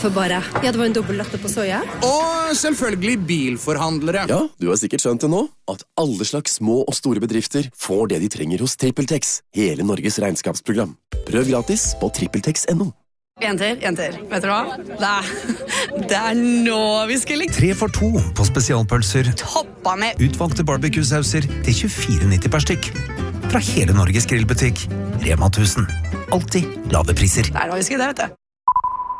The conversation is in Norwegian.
Hvorfor bare? Ja, det var en dobbelt latte på soja. Og selvfølgelig bilforhandlere. Ja, du har sikkert skjønt det nå, at alle slags små og store bedrifter får det de trenger hos TrippelTex, hele Norges regnskapsprogram. Prøv gratis på trippeltex.no. Jenter, vet dere hva? Det er nå vi skal ligge. 3 for 2 på spesialpølser. Toppa med Utvalgte barbecue-sauser til 24,90 per stykk. Fra hele Norges grillbutikk. Rema 1000. Alltid lave priser. Det er nå vi skal det, vet du.